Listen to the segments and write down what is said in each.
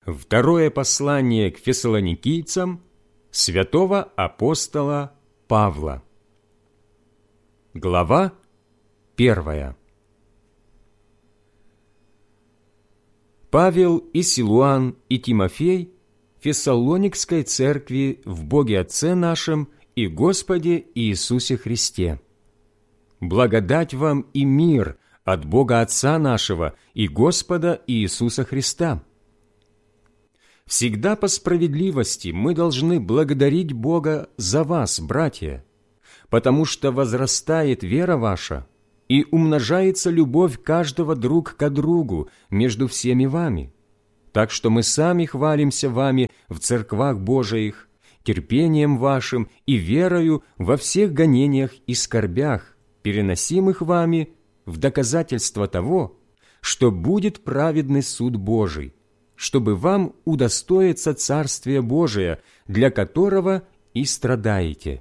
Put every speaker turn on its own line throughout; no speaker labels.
Второе послание к фессалоникийцам святого апостола Павла. Глава 1. Павел и Силуан и Тимофей Фессалоникской церкви в Боге Отце нашем и Господе Иисусе Христе. Благодать вам и мир от Бога Отца нашего и Господа Иисуса Христа. Всегда по справедливости мы должны благодарить Бога за вас, братья, потому что возрастает вера ваша и умножается любовь каждого друг к другу между всеми вами. Так что мы сами хвалимся вами в церквах Божиих, терпением вашим и верою во всех гонениях и скорбях, переносимых вами в доказательство того, что будет праведный суд Божий, чтобы вам удостоиться Царствия Божия, для которого и страдаете.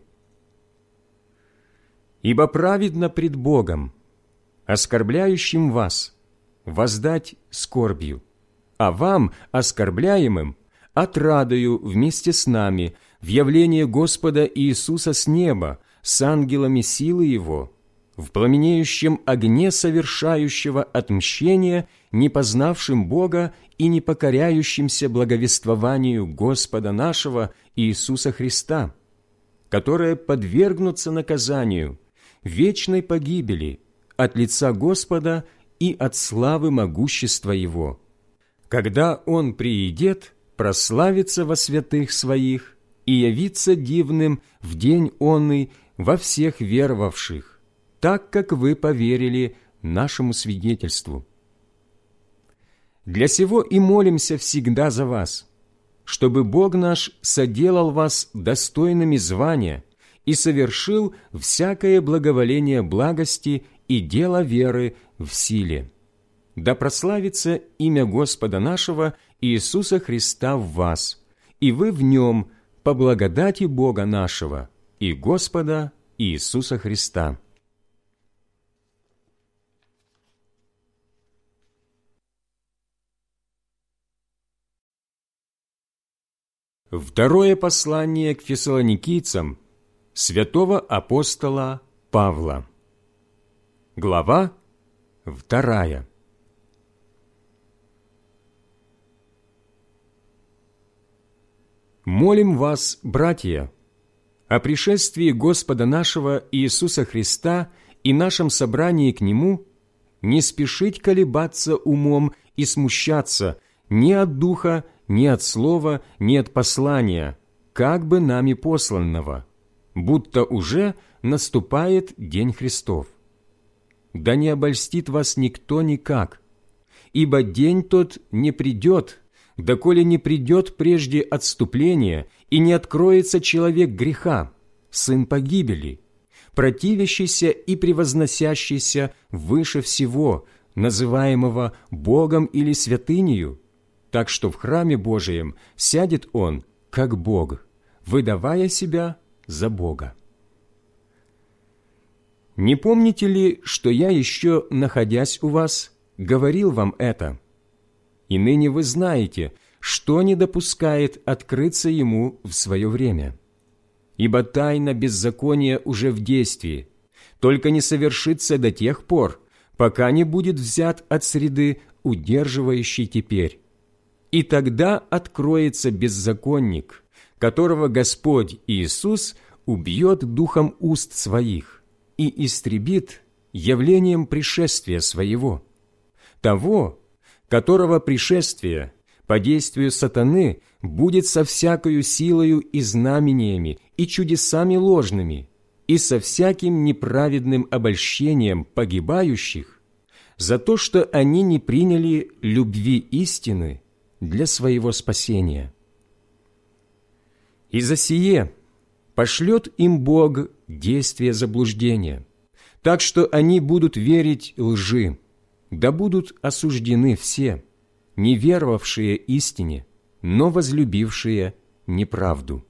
Ибо праведно пред Богом, оскорбляющим вас, воздать скорбью, а вам, оскорбляемым, отрадою вместе с нами в явление Господа Иисуса с неба, с ангелами силы Его, в пламенеющем огне совершающего отмщения, не познавшим Бога и не покоряющимся благовествованию Господа нашего Иисуса Христа, которые подвергнутся наказанию, вечной погибели от лица Господа и от славы могущества Его, когда Он приидет прославиться во святых Своих и явиться дивным в день онный во всех веровавших, так как вы поверили нашему свидетельству. Для сего и молимся всегда за вас, чтобы Бог наш соделал вас достойными звания и совершил всякое благоволение благости и дело веры в силе. Да прославится имя Господа нашего Иисуса Христа в вас, и вы в Нем по благодати Бога нашего и Господа Иисуса Христа. Второе послание к фессалоникийцам святого апостола Павла. Глава 2. Молим вас, братья, о пришествии Господа нашего Иисуса Христа и нашем собрании к Нему, не спешить колебаться умом и смущаться ни от духа, ни от слова, ни от послания, как бы нами посланного, будто уже наступает День Христов. Да не обольстит вас никто никак, ибо день тот не придет, доколе не придет прежде отступление и не откроется человек греха, сын погибели, противящийся и превозносящийся выше всего, называемого Богом или святынею, так что в храме Божием сядет он, как Бог, выдавая себя за Бога. Не помните ли, что я еще, находясь у вас, говорил вам это? И ныне вы знаете, что не допускает открыться ему в свое время. Ибо тайна беззакония уже в действии, только не совершится до тех пор, пока не будет взят от среды, удерживающий теперь. И тогда откроется беззаконник, которого Господь Иисус убьет духом уст своих и истребит явлением пришествия своего, того, которого пришествие по действию сатаны будет со всякою силою и знамениями и чудесами ложными и со всяким неправедным обольщением погибающих за то, что они не приняли любви истины для своего спасения. И за сие пошлет им Бог действие заблуждения, так что они будут верить лжи, да будут осуждены все, не веровавшие истине, но возлюбившие неправду.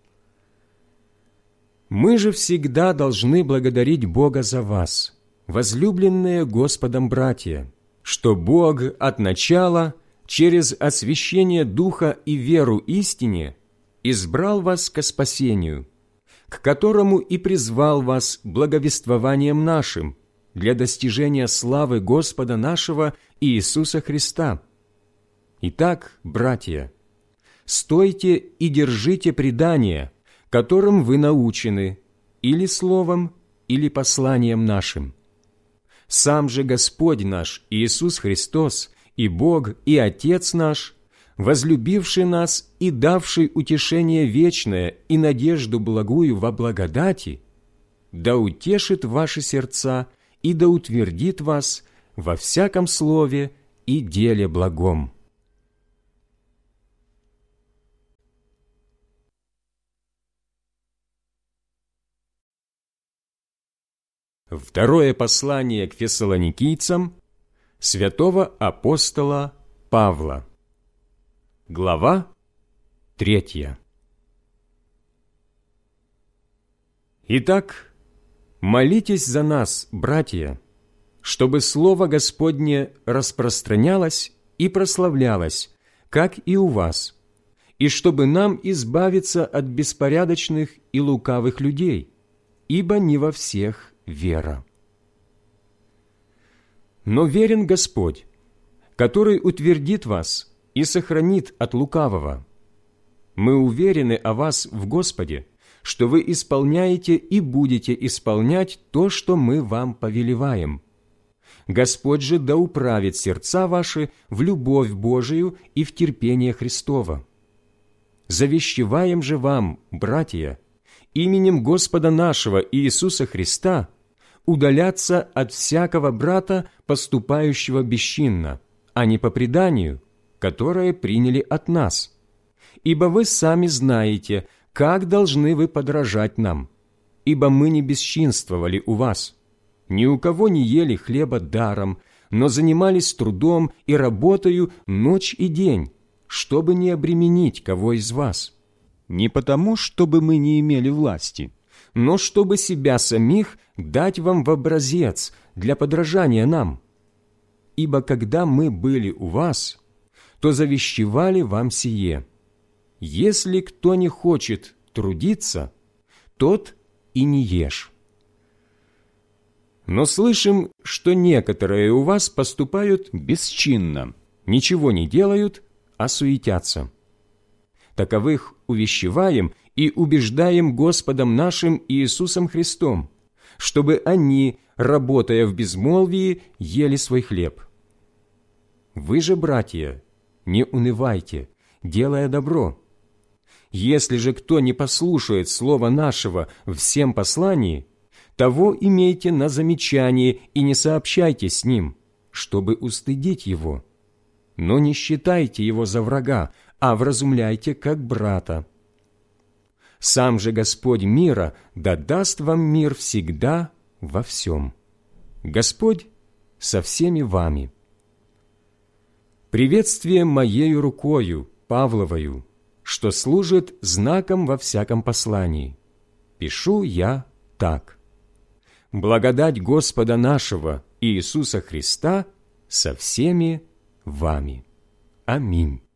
Мы же всегда должны благодарить Бога за вас, возлюбленные Господом братья, что Бог от начала через освящение Духа и веру истине избрал вас ко спасению, к которому и призвал вас благовествованием нашим для достижения славы Господа нашего Иисуса Христа. Итак, братья, стойте и держите предания, которым вы научены, или словом, или посланием нашим. Сам же Господь наш Иисус Христос, и Бог, и Отец наш, возлюбивший нас и давший утешение вечное и надежду благую во благодати, да утешит ваши сердца и да утвердит вас во всяком слове и деле благом. Второе послание к фессалоникийцам святого апостола Павла. Глава 3. Итак, молитесь за нас, братья, чтобы Слово Господне распространялось и прославлялось, как и у вас, и чтобы нам избавиться от беспорядочных и лукавых людей, ибо не во всех вера. Но верен Господь, который утвердит вас и сохранит от лукавого. Мы уверены о вас в Господе, что вы исполняете и будете исполнять то, что мы вам повелеваем. Господь же да управит сердца ваши в любовь Божию и в терпение Христово. Завещеваем же вам, братья, именем Господа нашего Иисуса Христа удаляться от всякого брата, поступающего бесчинно, а не по преданию, которое приняли от нас. Ибо вы сами знаете, как должны вы подражать нам, ибо мы не бесчинствовали у вас, ни у кого не ели хлеба даром, но занимались трудом и работою ночь и день, чтобы не обременить кого из вас. Не потому, чтобы мы не имели власти, но чтобы себя самих дать вам в образец для подражания нам. Ибо когда мы были у вас, то завещевали вам сие: если кто не хочет трудиться, тот и не ешь. Но слышим, что некоторые у вас поступают бесчинно, ничего не делают, а суетятся. Таковых увещеваем и убеждаем Господом нашим Иисусом Христом, чтобы они, работая в безмолвии, ели свой хлеб. Вы же, братья, не унывайте, делая добро. Если же кто не послушает слова нашего в всем послании, того имейте на замечании и не сообщайте с ним, чтобы устыдить его. Но не считайте его за врага, а вразумляйте как брата. Сам же Господь мира да даст вам мир всегда во всем. Господь со всеми вами. Приветствие моею рукою, Павловою, что служит знаком во всяком послании. Пишу я так. Благодать Господа нашего Иисуса Христа со всеми вами. Аминь.